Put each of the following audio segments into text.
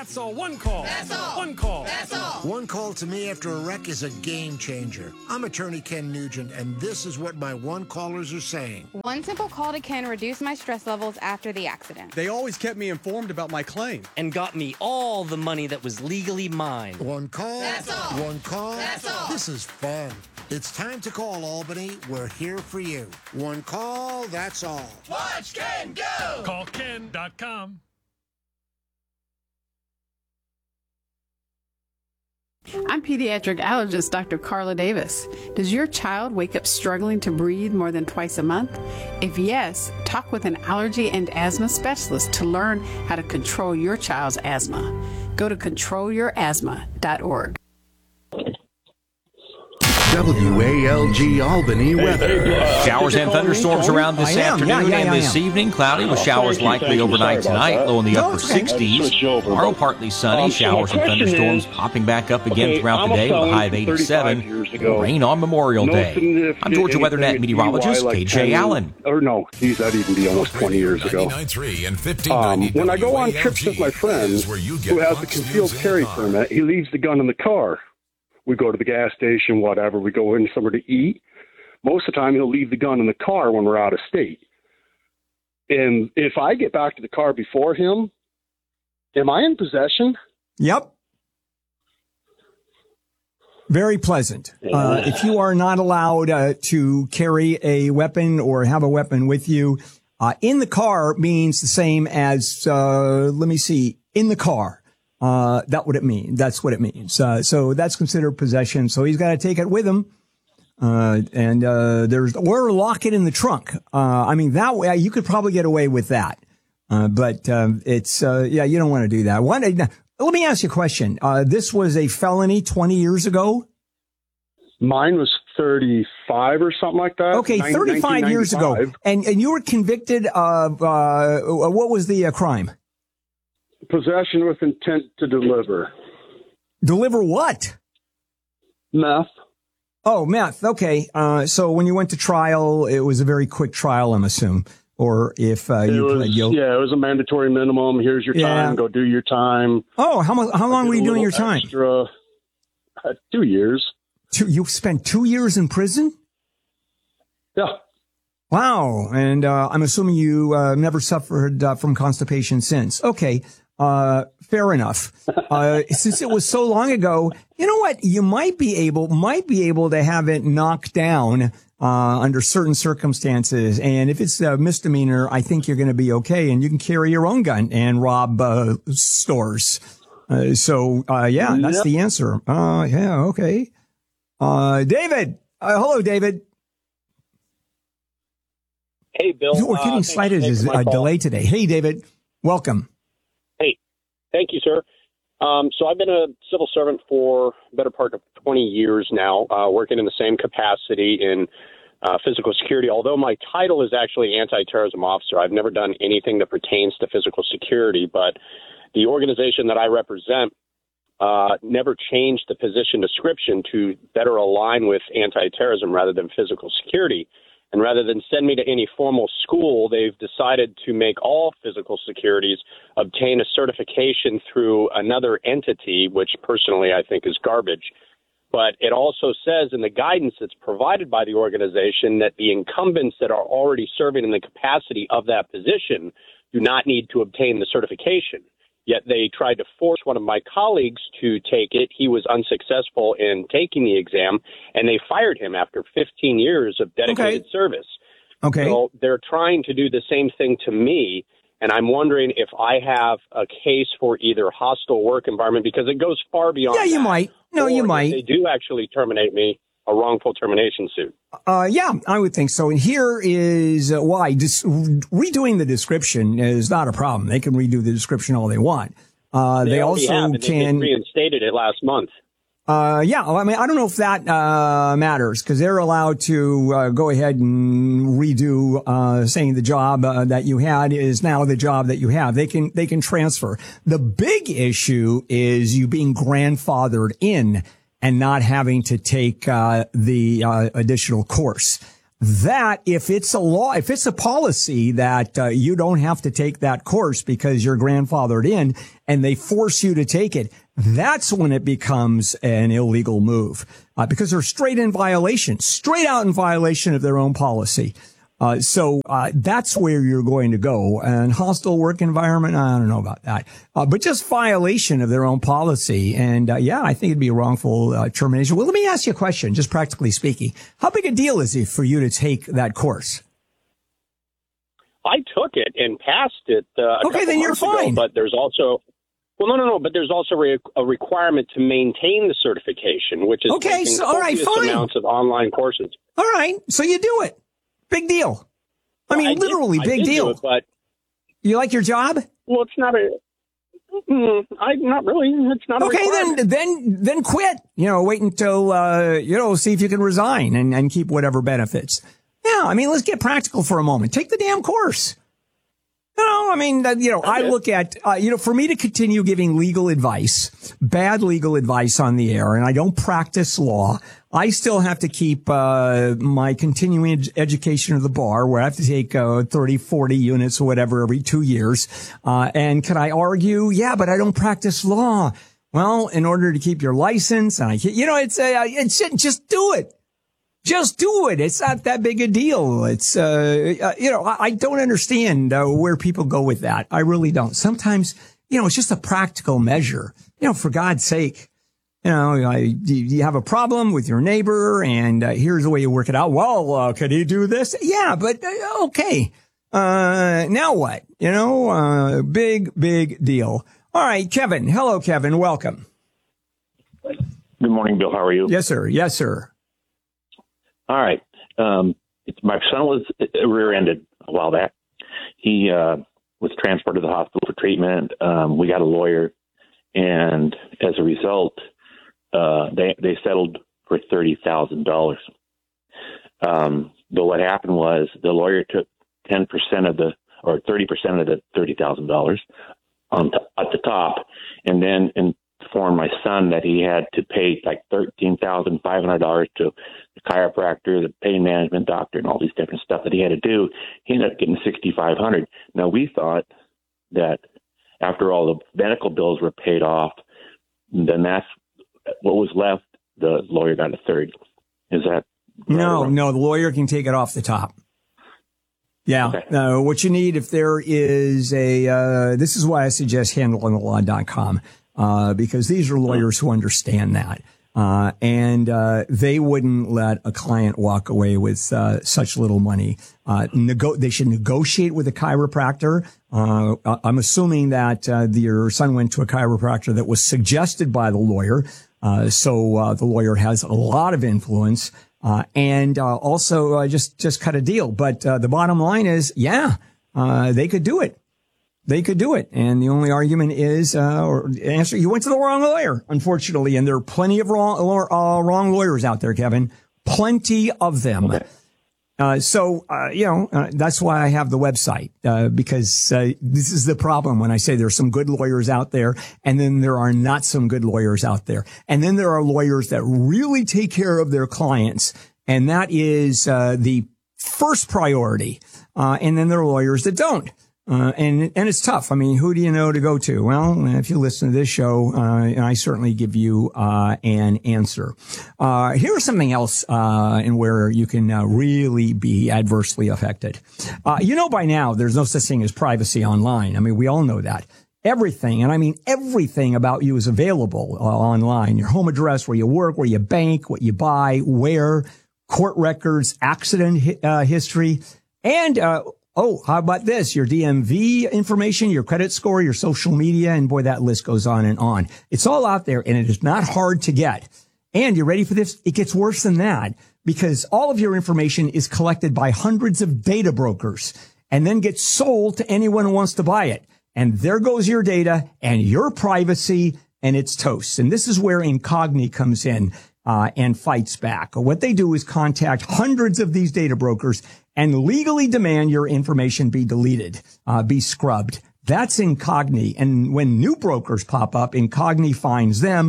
That's all. One call. That's all. One call. That's all. One call to me after a wreck is a game changer. I'm attorney Ken Nugent, and this is what my one callers are saying. One simple call to Ken reduced my stress levels after the accident. They always kept me informed about my claim. And got me all the money that was legally mine. One call. That's all. One call. That's all. This is fun. It's time to call Albany. We're here for you. One call. That's all. Watch Ken go. Call Ken.com. I'm pediatric allergist Dr. Carla Davis. Does your child wake up struggling to breathe more than twice a month? If yes, talk with an allergy and asthma specialist to learn how to control your child's asthma. Go to controlyourasthma.org. WALG Albany weather. Showers and thunderstorms around this afternoon and this evening. Cloudy with showers likely overnight tonight. Low in the upper 60s. Tomorrow partly sunny. Showers and thunderstorms popping back up again throughout the day with a high of 87. Rain on Memorial Day. I'm Georgia WeatherNet meteorologist KJ Allen. Or no, geez, that'd even be almost 20 years ago. And when I go on trips with my friend who has a concealed carry permit, he leaves the gun in the car. We go to the gas station, whatever. We go in somewhere to eat. Most of the time, he'll leave the gun in the car when we're out of state. And if I get back to the car before him, am I in possession? Yep. Very pleasant. If you are not allowed to carry a weapon or have a weapon with you, in the car means the same as, in the car. That's what it means. So that's considered possession. So he's got to take it with him. Or lock it in the trunk. That way you could probably get away with that. You don't want to do that. Let me ask you a question. This was a felony 20 years ago? Mine was 35 or something like that. Okay, 35 years ago. And you were convicted of, what was the crime? Possession with intent to deliver. Deliver what? Meth. Oh, meth. Okay. So when you went to trial, it was a very quick trial, I'm assuming. Or if you pled guilty. Yeah, it was a mandatory minimum. Here's your time. Go do your time. Oh, how long were you doing your time? Extra, 2 years. You spent 2 years in prison? Yeah. Wow. And I'm assuming you never suffered from constipation since. Okay. Fair enough. Since it was so long ago, you know what? You might be able to have it knocked down, under certain circumstances. And if it's a misdemeanor, I think you're going to be okay. And you can carry your own gun and rob, stores. That's the answer. Okay. David. Hello, David. Hey, Bill. We're getting slighted as a delay today. Hey, David. Welcome. Thank you, sir. So I've been a civil servant for the better part of 20 years now, working in the same capacity in physical security. Although my title is actually anti-terrorism officer, I've never done anything that pertains to physical security. But the organization that I represent never changed the position description to better align with anti-terrorism rather than physical security. And rather than send me to any formal school, they've decided to make all physical securities obtain a certification through another entity, which personally I think is garbage. But it also says in the guidance that's provided by the organization that the incumbents that are already serving in the capacity of that position do not need to obtain the certification. Yet they tried to force one of my colleagues to take it. He was unsuccessful in taking the exam, and they fired him after 15 years of dedicated service. Okay. So they're trying to do the same thing to me, and I'm wondering if I have a case for either hostile work environment, because it goes far beyond you might. No, you might. They do actually terminate me, a wrongful termination suit. Yeah, I would think so. And here is why. Redoing the description is not a problem. They can redo the description all they want. They also can reinstated it last month. I don't know if that matters, because they're allowed to go ahead and redo, saying the job that you had is now the job that you have. They can transfer. The big issue is you being grandfathered in and not having to take the additional course. that if it's a law, if it's a policy that you don't have to take that course because you're grandfathered in and they force you to take it, that's when it becomes an illegal move because they're straight out in violation of their own policy. So that's where you're going to go. And hostile work environment, I don't know about that. But just violation of their own policy. And I think it'd be a wrongful termination. Well, let me ask you a question, just practically speaking. How big a deal is it for you to take that course? I took it and passed it. Okay, then you're fine. Ago, but there's also, no. But there's also a requirement to maintain the certification, which is okay. So all right, fine. Amounts of online courses. All right, so you do it. Big deal. I mean, literally big deal. It, but you like your job? Well, it's not not really. It's not okay. Then quit. Wait until see if you can resign and keep whatever benefits. Yeah, I mean, let's get practical for a moment. Take the damn course. I look at, for me to continue giving legal advice, bad legal advice on the air, and I don't practice law, I still have to keep my continuing education of the bar, where I have to take 30, 40 units or whatever every 2 years. And can I argue? Yeah, but I don't practice law. Well, in order to keep your license, and just do it. Just do it. It's not that big a deal. It's, I don't understand where people go with that. I really don't. Sometimes, it's just a practical measure. For God's sake, you have a problem with your neighbor and here's the way you work it out. Well, could he do this? Yeah, but okay. Now what? Big deal. All right, Kevin. Hello, Kevin. Welcome. Good morning, Bill. How are you? Yes, sir. Yes, sir. All right. My son was rear-ended a while back. He was transported to the hospital for treatment. We got a lawyer, and as a result, they settled for $30,000. But what happened was the lawyer took 10% of 30% of the $30,000 at the top, and then informed my son that he had to pay like $13,500 to the chiropractor, the pain management doctor, and all these different stuff that he had to do. He ended up getting $6,500. Now we thought that after all the medical bills were paid off, then that's what was left. The lawyer got a third. Is that no? The lawyer can take it off the top. Yeah. Okay. What you need, if there is this is why I suggest handlingthelaw.com. Because these are lawyers who understand that. And they wouldn't let a client walk away with such little money. They should negotiate with a chiropractor. I'm assuming that your son went to a chiropractor that was suggested by the lawyer. So the lawyer has a lot of influence. And also just cut a deal. But the bottom line is, they could do it. They could do it. And the only argument is, you went to the wrong lawyer, unfortunately. And there are plenty of wrong lawyers out there, Kevin. Plenty of them. Okay. That's why I have the website, because this is the problem when I say there's some good lawyers out there and then there are not some good lawyers out there. And then there are lawyers that really take care of their clients. And that is the first priority. And then there are lawyers that don't. And it's tough. I mean, who do you know to go to? Well, if you listen to this show, and I certainly give you an answer. Here's something else in where you can really be adversely affected. By now, there's no such thing as privacy online. I mean, we all know that. Everything, and I mean everything about you is available online. Your home address, where you work, where you bank, what you buy, where, court records, accident history, and how about this? Your DMV information, your credit score, your social media, and boy, that list goes on and on. It's all out there, and it is not hard to get. And you ready for this? It gets worse than that, because all of your information is collected by hundreds of data brokers and then gets sold to anyone who wants to buy it. And there goes your data and your privacy, and it's toast. And this is where Incogni comes in and fights back. What they do is contact hundreds of these data brokers and legally demand your information be deleted, be scrubbed. That's Incogni. And when new brokers pop up, Incogni finds them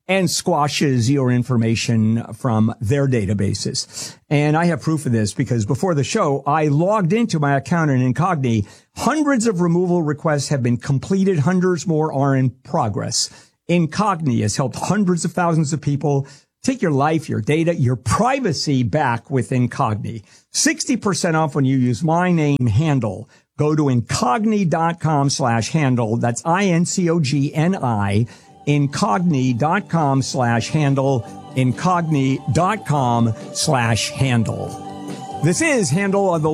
and squashes your information from their databases. And I have proof of this because before the show, I logged into my account in Incogni. Hundreds of removal requests have been completed. Hundreds more are in progress. Incogni has helped hundreds of thousands of people take your life, your data, your privacy back with Incogni. 60% off when you use my name, Handle. Go to incogni.com/handle. That's INCOGNI. Incogni.com/handle. Incogni.com/handle. This is Handle on the